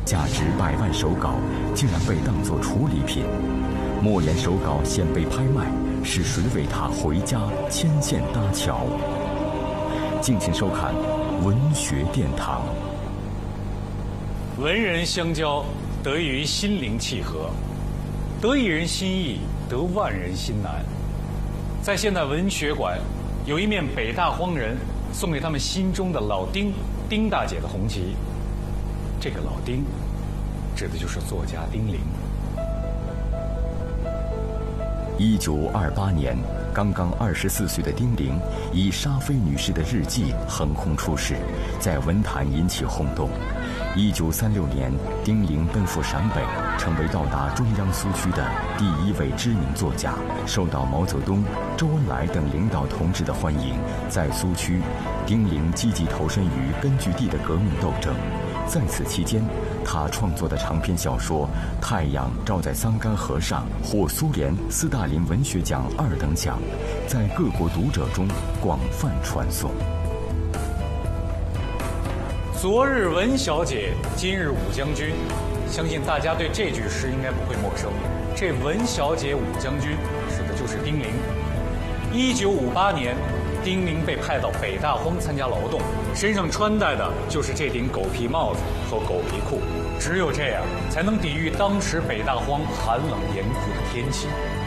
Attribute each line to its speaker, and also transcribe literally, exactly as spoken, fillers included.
Speaker 1: 价值百万手稿竟然被当作处理品。莫言手稿现被拍卖，是谁为他回家牵线搭桥？敬请收看文学殿堂。
Speaker 2: 文人相交，得益于心灵契合，得一人心意，得万人心难。在现代文学馆，有一面北大荒人送给他们心中的老丁丁大姐的红旗。这个老丁，指的就是作家丁玲。
Speaker 1: 一九二八年，刚刚二十四岁的丁玲以沙菲女士的日记横空出世，在文坛引起轰动。一九三六年，丁玲奔赴陕北，成为到达中央苏区的第一位知名作家，受到毛泽东、周恩来等领导同志的欢迎。在苏区，丁玲积极投身于根据地的革命斗争。在此期间，他创作的长篇小说《太阳照在桑干河上》获苏联斯大林文学奖二等奖，在各国读者中广泛传颂。
Speaker 2: 昨日文小姐，今日武将军，相信大家对这句诗应该不会陌生。这文小姐武将军指的就是丁玲。一九五八年，丁玲被派到北大荒参加劳动，身上穿戴的就是这顶狗皮帽子和狗皮裤，只有这样才能抵御当时北大荒寒冷严酷的天气。